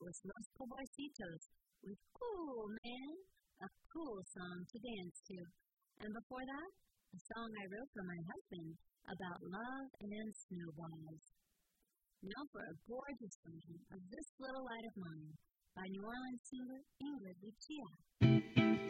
was Los Pobrecitos with Cool Man, a cool song to dance to. And before that, a song I wrote for my husband about love and snowballs. Now for a gorgeous version of This Little Light of Mine by New Orleans singer Ingrid Lucia.